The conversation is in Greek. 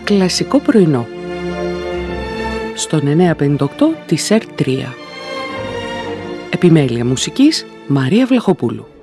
Κλασικό πρωινό στον 958 της ΕΡΤ3. Επιμέλεια μουσικής Μαρία Βλαχοπούλου.